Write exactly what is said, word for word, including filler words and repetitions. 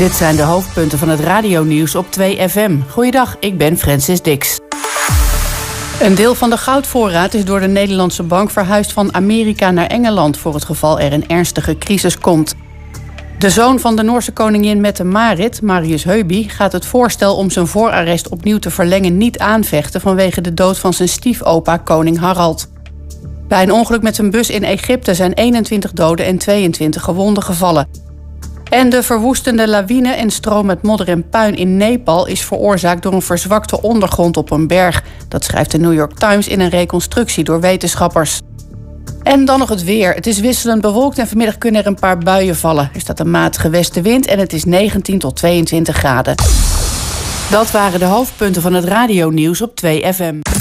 Dit zijn de hoofdpunten van het radionieuws op twee F M. Goeiedag, ik ben Francis Dix. Een deel van de goudvoorraad is door de Nederlandse bank verhuisd van Amerika naar Engeland voor het geval er een ernstige crisis komt. De zoon van de Noorse koningin Mette-Marit, Marius Heuby, gaat het voorstel om zijn voorarrest opnieuw te verlengen niet aanvechten vanwege de dood van zijn stiefopa koning Harald. Bij een ongeluk met een bus in Egypte zijn eenentwintig doden en tweeëntwintig gewonden gevallen. En de verwoestende lawine en stroom met modder en puin in Nepal is veroorzaakt door een verzwakte ondergrond op een berg. Dat schrijft de New York Times in een reconstructie door wetenschappers. En dan nog het weer. Het is wisselend bewolkt en vanmiddag kunnen er een paar buien vallen. Er staat een matige westenwind en het is negentien tot tweeëntwintig graden. Dat waren de hoofdpunten van het radionieuws op twee F M.